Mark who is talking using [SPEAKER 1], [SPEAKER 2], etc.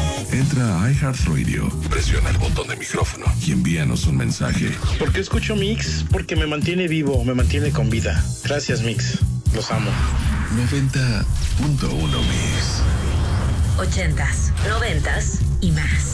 [SPEAKER 1] Entra a iHeartRadio, presiona el botón de micrófono y envíanos un mensaje.
[SPEAKER 2] ¿Por qué escucho Mix? Porque me mantiene vivo, me mantiene con vida. Gracias, Mix. Los amo.
[SPEAKER 1] 90.1 Mix.
[SPEAKER 3] 80s, 90s y más.